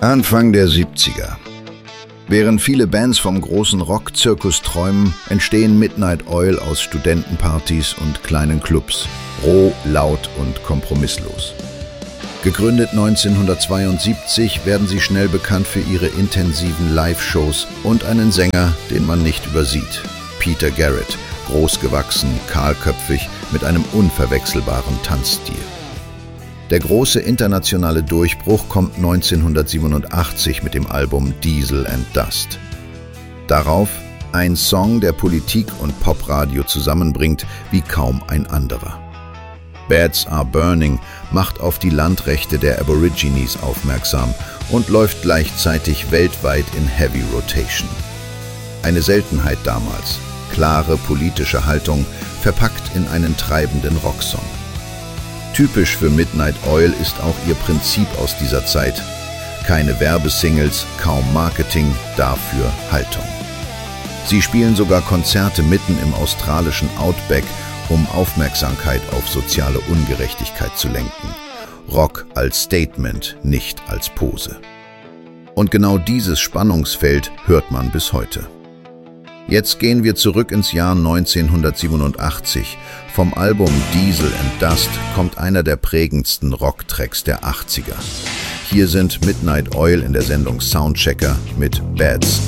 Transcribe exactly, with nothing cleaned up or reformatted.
Anfang der siebziger. Während viele Bands vom großen Rock-Zirkus träumen, entstehen Midnight Oil aus Studentenpartys und kleinen Clubs, roh, laut und kompromisslos. Gegründet neunzehnhundertzweiundsiebzig werden sie schnell bekannt für ihre intensiven Live-Shows und einen Sänger, den man nicht übersieht, Peter Garrett, großgewachsen, kahlköpfig, mit einem unverwechselbaren Tanzstil. Der große internationale Durchbruch kommt neunzehnhundertsiebenundachtzig mit dem Album Diesel and Dust. Darauf ein Song, der Politik und Popradio zusammenbringt wie kaum ein anderer. Beds Are Burning macht auf die Landrechte der Aborigines aufmerksam und läuft gleichzeitig weltweit in Heavy Rotation. Eine Seltenheit damals, klare politische Haltung, verpackt in einen treibenden Rocksong. Typisch für Midnight Oil ist auch ihr Prinzip aus dieser Zeit. Keine Werbesingles, kaum Marketing, dafür Haltung. Sie spielen sogar Konzerte mitten im australischen Outback, um Aufmerksamkeit auf soziale Ungerechtigkeit zu lenken. Rock als Statement, nicht als Pose. Und genau dieses Spannungsfeld hört man bis heute. Jetzt gehen wir zurück ins Jahr neunzehnhundertsiebenundachtzig. Vom Album Diesel and Dust kommt einer der prägendsten Rocktracks der achtziger. Hier sind Midnight Oil in der Sendung Soundchecker mit Beds